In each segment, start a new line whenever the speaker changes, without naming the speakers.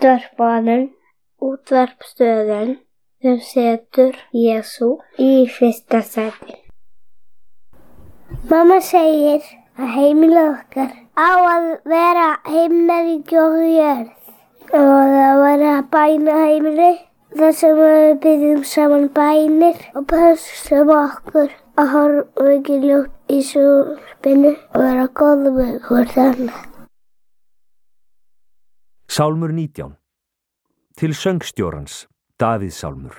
útvarpsstöðin sem setur Jesú í fyrsta sæti. Mamma segir að heimilið okkar á að vera himnaríki og jörð og það vera bænaheimili þar sem við byggjum saman bænir og pössum okkur að horfa ekki ljótt í sjónvarpinu og vera góð við hvort annað.
Sálmur 19. Til söngstjórans, Davíðssálmur.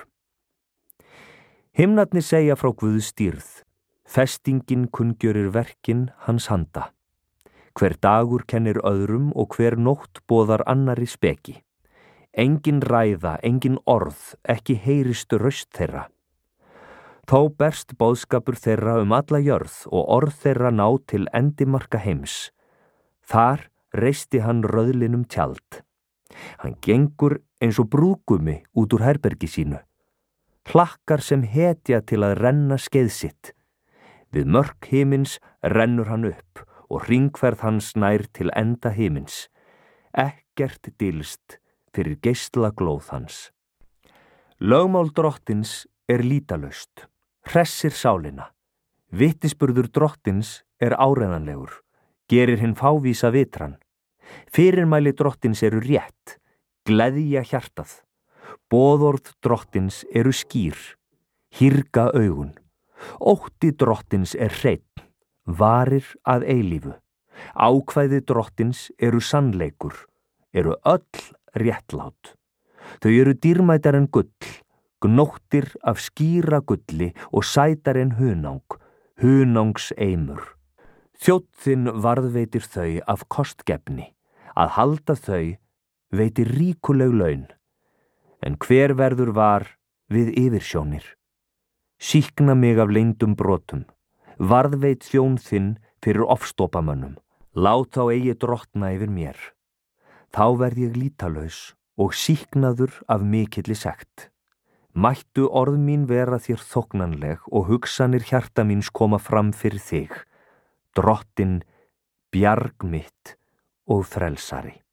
Himnarnir segja frá Guðs dýrð, festingin kunngjörir verkin hans handa. Hver dagur kennir öðrum og hver nótt boðar annarri speki. Engin ræða, engin orð, ekki heyrist raust þeirra. Þó berst boðskapur þeirra alla jörð og orð þeirra ná til endimarka heims. Þar reisti hann rauðlinum tjald. Hann gengur eins og brúðgumi út úr herbergi sínu. Hlakkar sem hetja til að renna skeið sitt. Við mörk himins rennur hann upp og hringferð hans nær til enda himins. Ekkert dylst fyrir geislaglóð hans. Lögmál drottins lýtalaust, hressir sálina. Vitnisburður drottins áreiðanlegur, gerir hinn fávísa vitran. Fyrirmæli drottins rétt, gleðja hjartað. Boðorð drottins skýr, hýrga augun. Ótti drottins hreinn, varir að eilífu. Ákvæði drottins sannleikur, öll réttlát. Þau dýrmætar en gull, gnóttir af skýra gulli og sætar en hunang, hunangs eimur. Þjónn varðveitir þau af kostgefni, að halda þau veitir ríkuleg laun. En hver verður var við yfirsjónir? Sýkna mig af leyndum brotum, varðveit þjón þinn fyrir ofstopamönnum, lát þá eigi drottna yfir mér. Þá verð ég lýtalaus og sýknaður af mikilli sekt. Mættu orð mín vera þér þóknanleg og hugsanir hjarta míns koma fram fyrir þig, Drottinn, bjarg mitt og frelsari.